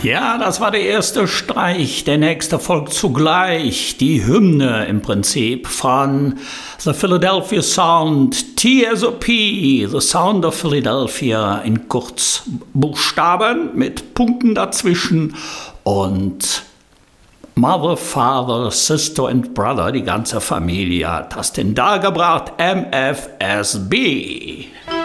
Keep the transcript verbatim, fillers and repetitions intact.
Ja, das war der erste Streich. Der nächste folgt zugleich. Die Hymne im Prinzip von The Philadelphia Sound, T S O P, The Sound of Philadelphia in Kurzbuchstaben mit Punkten dazwischen und Mother, Father, Sister and Brother, die ganze Familie hat das denn dargebracht, M F S B.